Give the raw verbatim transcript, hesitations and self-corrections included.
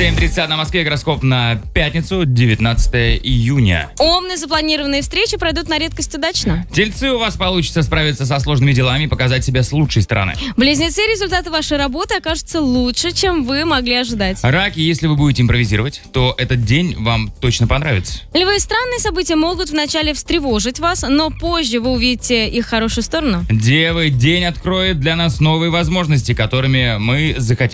семь тридцать на Москве, гороскоп на пятницу, девятнадцатое июня. Умные запланированные встречи пройдут на редкость удачно. Тельцы, у вас получится справиться со сложными делами и показать себя с лучшей стороны. Близнецы, результаты вашей работы окажутся лучше, чем вы могли ожидать. Раки, если вы будете импровизировать, то этот день вам точно понравится. Львы, странные события могут вначале встревожить вас, но позже вы увидите их хорошую сторону. Девы, день откроет для нас новые возможности, которыми мы захотим